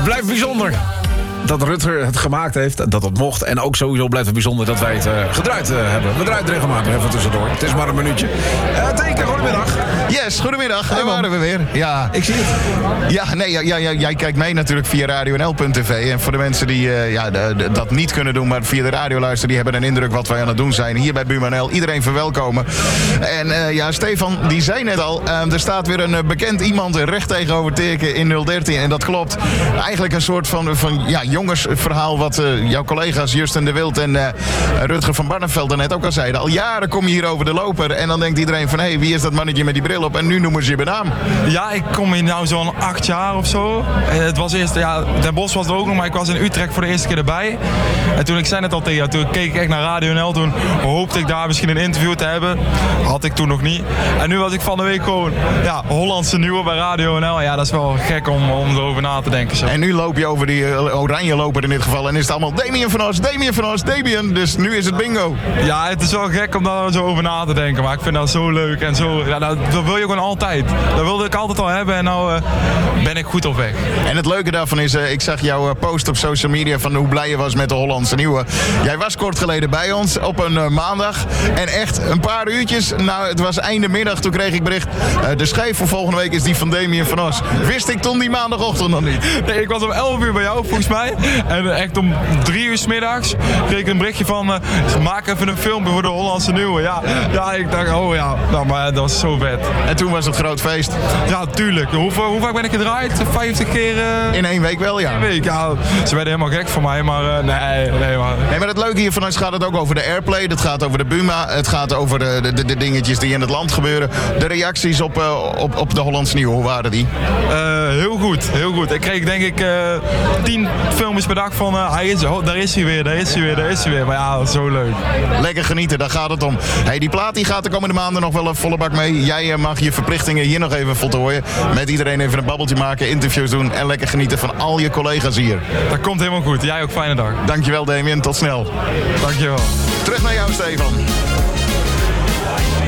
Het blijft bijzonder dat Rutger het gemaakt heeft, dat het mocht. En ook sowieso blijft het bijzonder dat wij het gedraaid hebben. We draaien het regelmatig even tussendoor. Het is maar een minuutje. Teken, goedemiddag. Yes, goedemiddag. Daar waren we weer. Ja, Ik zie het. ja, nee, jij kijkt mee natuurlijk via radionl.tv. En voor de mensen die dat niet kunnen doen, maar via de radio luisteren, die hebben een indruk wat wij aan het doen zijn. Hier bij Buma NL. Iedereen verwelkomen. En Stefan, die zei net al, er staat weer een bekend iemand recht tegenover Teken in 013. En dat klopt. Eigenlijk een soort van jongensverhaal wat jouw collega's Justin de Wild en Rutger van Barneveld net ook al zeiden. Al jaren kom je hier over de loper en dan denkt iedereen van hé, wie is dat mannetje met die bril op? En nu noemen ze je bij naam. Ja, ik kom hier nou zo'n 8 jaar of zo. Het was eerst, Den Bosch was er ook nog, maar ik was in Utrecht voor de eerste keer erbij. En toen, ik zei net al tegen jou, toen keek ik echt naar Radio NL. Toen hoopte ik daar misschien een interview te hebben. Had ik toen nog niet. En nu was ik van de week gewoon, Hollandse nieuwe bij Radio NL. Ja, dat is wel gek om erover na te denken. Zo. En nu loop je over die oranje loper in dit geval en is het allemaal Damien van Os. Dus nu is het bingo. Ja, het is wel gek om daar zo over na te denken. Maar ik vind dat zo leuk en zo. Ja, dat wil je gewoon altijd. Dat wilde ik altijd al hebben en nou ben ik goed op weg. En het leuke daarvan is, ik zag jouw post op social media van hoe blij je was met de Hollandse nieuwe. Jij was kort geleden bij ons op een maandag. En echt een paar uurtjes, het was einde middag, toen kreeg ik bericht. De schijf voor volgende week is die van Damien van Os. Wist ik toen die maandagochtend nog niet. Nee, ik was om 11 uur bij jou volgens mij. En echt om 3 uur 's middags kreeg ik een berichtje van maak even een filmpje voor de Hollandse nieuwe. Ja, ik dacht, maar dat was zo vet. En toen was het groot feest. Ja, tuurlijk. Hoe vaak ben ik gedraaid? 50 keer? In 1 week wel, ja. 1 week, ja. Ze werden helemaal gek voor mij, maar nee. Nee, maar het leuke hiervan is, gaat het ook over de airplay. Het gaat over de Buma. Het gaat over de dingetjes die in het land gebeuren. De reacties op de Hollandse nieuwe, hoe waren die? Heel goed. Ik kreeg denk ik 10 filmpjes per dag van daar is hij weer. Maar ja, zo leuk. Lekker genieten, daar gaat het om. Hey, die plaat die gaat de komende maanden nog wel een volle bak mee. Jij mag je verplichtingen hier nog even voltooien. Met iedereen even een babbeltje maken, interviews doen en lekker genieten van al je collega's hier. Dat komt helemaal goed. Jij ook fijne dag. Dankjewel Damien, tot snel. Dankjewel. Terug naar jou Stefan.